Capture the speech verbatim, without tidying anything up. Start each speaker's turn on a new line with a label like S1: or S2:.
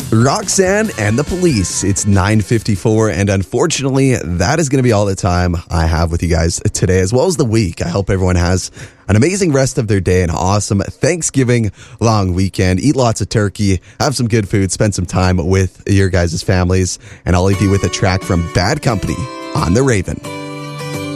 S1: Roxanne and the Police. It's nine fifty-four, and unfortunately, that is going to be all the time I have with you guys today, as well as the week. I hope everyone has an amazing rest of their day, an awesome Thanksgiving long weekend. Eat lots of turkey, have some good food, spend some time with your guys' families, and I'll leave you with a track from Bad Company on The Raven.